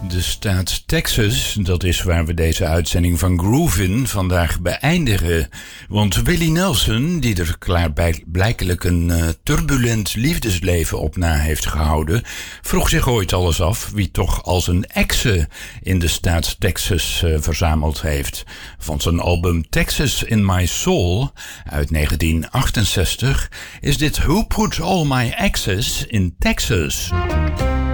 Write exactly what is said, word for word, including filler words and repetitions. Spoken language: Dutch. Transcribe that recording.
De staat Texas, dat is waar we deze uitzending van Groovin vandaag beëindigen. Want Willie Nelson, die er klaarblijkelijk een uh, turbulent liefdesleven op na heeft gehouden, vroeg zich ooit al eens af wie toch al zijn exen in de staat Texas uh, verzameld heeft. Van zijn album Texas in My Soul uit negentien achtenzestig is dit Who Put All My Exes in Texas?